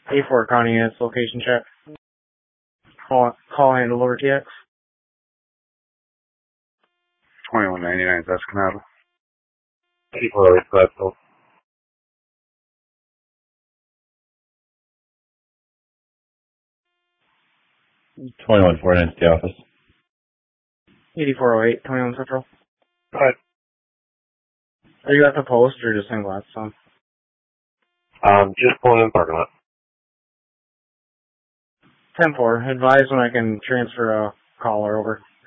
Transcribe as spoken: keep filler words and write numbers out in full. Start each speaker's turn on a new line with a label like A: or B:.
A: A four County units, location check. Call, call handle over T X.
B: twenty-one ninety-nine, that's Canada.
C: eighty-four oh eight, Gladstone.
D: twenty-one forty-nine to the office.
A: eighty-four oh eight, twenty-one Central.
C: Go ahead.
A: Are you at the post or just in Gladstone?
C: Um, just pulling in the parking lot.
A: ten four, advise when I can transfer a caller over.